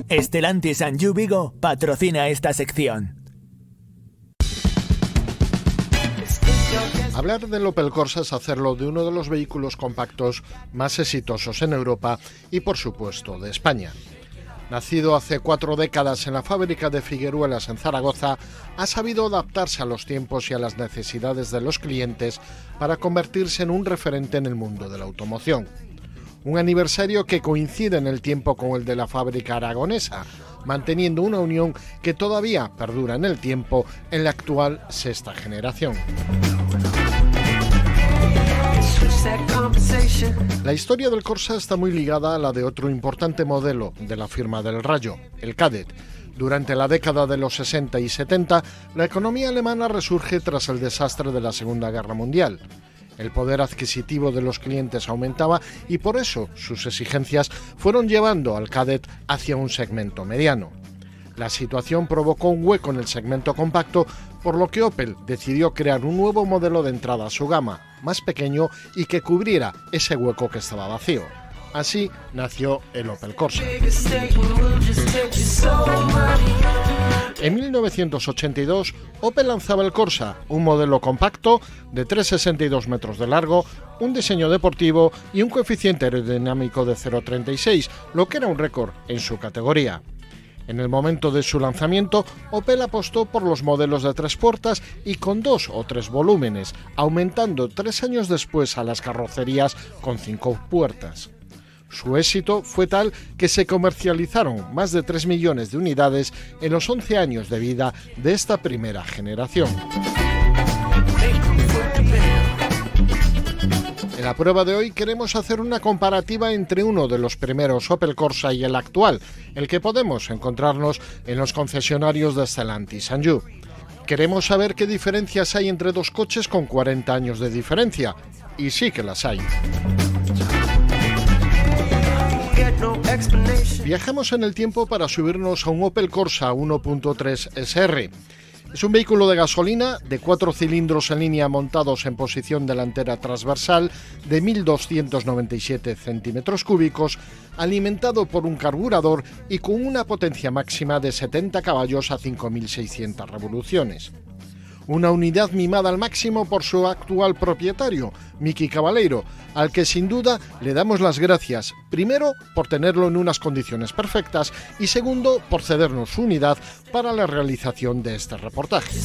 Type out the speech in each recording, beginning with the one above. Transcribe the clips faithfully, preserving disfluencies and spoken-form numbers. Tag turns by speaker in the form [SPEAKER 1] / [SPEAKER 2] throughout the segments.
[SPEAKER 1] Stellantis Sanju Vigo patrocina esta sección.
[SPEAKER 2] Hablar del Opel Corsa es hacerlo de uno de los vehículos compactos más exitosos en Europa y, por supuesto, de España. Nacido hace cuatro décadas en la fábrica de Figueruelas en Zaragoza, ha sabido adaptarse a los tiempos y a las necesidades de los clientes para convertirse en un referente en el mundo de la automoción. Un aniversario que coincide en el tiempo con el de la fábrica aragonesa, manteniendo una unión que todavía perdura en el tiempo en la actual sexta generación. La historia del Corsa está muy ligada a la de otro importante modelo de la firma del Rayo, el Kadett. Durante la década de los sesenta y setenta, la economía alemana resurge tras el desastre de la Segunda Guerra Mundial. El poder adquisitivo de los clientes aumentaba y por eso sus exigencias fueron llevando al Kadett hacia un segmento mediano. La situación provocó un hueco en el segmento compacto, por lo que Opel decidió crear un nuevo modelo de entrada a su gama, más pequeño y que cubriera ese hueco que estaba vacío. Así nació el Opel Corsa. En mil novecientos ochenta y dos, Opel lanzaba el Corsa, un modelo compacto de tres coma sesenta y dos metros de largo, un diseño deportivo y un coeficiente aerodinámico de cero coma treinta y seis, lo que era un récord en su categoría. En el momento de su lanzamiento, Opel apostó por los modelos de tres puertas y con dos o tres volúmenes, aumentando tres años después a las carrocerías con cinco puertas. Su éxito fue tal que se comercializaron más de tres millones de unidades en los once años de vida de esta primera generación. En la prueba de hoy queremos hacer una comparativa entre uno de los primeros Opel Corsa y el actual, el que podemos encontrarnos en los concesionarios de Stellantis Sanju. Queremos saber qué diferencias hay entre dos coches con cuarenta años de diferencia, y sí que las hay. Viajamos en el tiempo para subirnos a un Opel Corsa uno punto tres ese erre. Es un vehículo de gasolina de cuatro cilindros en línea montados en posición delantera transversal de mil doscientos noventa y siete centímetros cúbicos, alimentado por un carburador y con una potencia máxima de setenta caballos a cinco mil seiscientas revoluciones. Una unidad mimada al máximo por su actual propietario, Miki Cabaleiro, al que sin duda le damos las gracias, primero por tenerlo en unas condiciones perfectas y segundo por cedernos su unidad para la realización de este reportaje.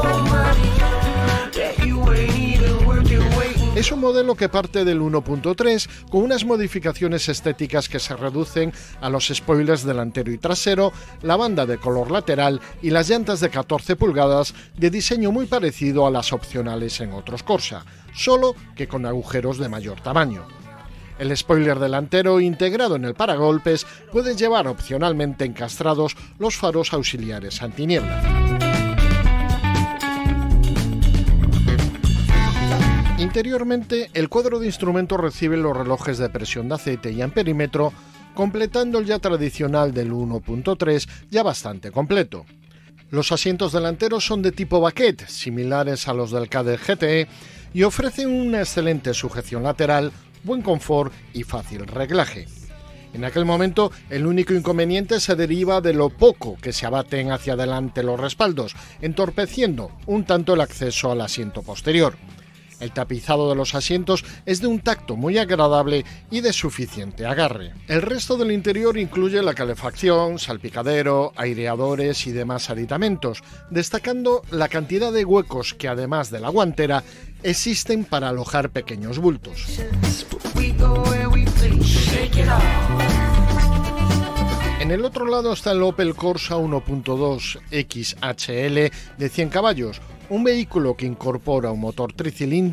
[SPEAKER 2] Es un modelo que parte del uno punto tres con unas modificaciones estéticas que se reducen a los spoilers delantero y trasero, la banda de color lateral y las llantas de catorce pulgadas de diseño muy parecido a las opcionales en otros Corsa, solo que con agujeros de mayor tamaño. El spoiler delantero integrado en el paragolpes puede llevar opcionalmente encastrados los faros auxiliares antiniebla. Interiormente, el cuadro de instrumentos recibe los relojes de presión de aceite y amperímetro, completando el ya tradicional del uno punto tres, ya bastante completo. Los asientos delanteros son de tipo baquet, similares a los del Kadett G T E, y ofrecen una excelente sujeción lateral, buen confort y fácil reglaje. En aquel momento, el único inconveniente se deriva de lo poco que se abaten hacia adelante los respaldos, entorpeciendo un tanto el acceso al asiento posterior. El tapizado de los asientos es de un tacto muy agradable y de suficiente agarre. El resto del interior incluye la calefacción, salpicadero, aireadores y demás aditamentos, destacando la cantidad de huecos que, además de la guantera, existen para alojar pequeños bultos. En el otro lado está el Opel Corsa uno punto dos equis hache ele de cien caballos, un vehículo que incorpora un motor tricilíndrico